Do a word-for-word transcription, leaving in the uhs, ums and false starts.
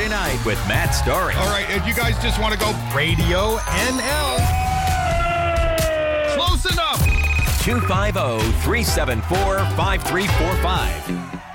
Saturday night with Matt Story. All right, if you guys just want to go Radio N L. close enough. two five zero, three seven four, five three four five.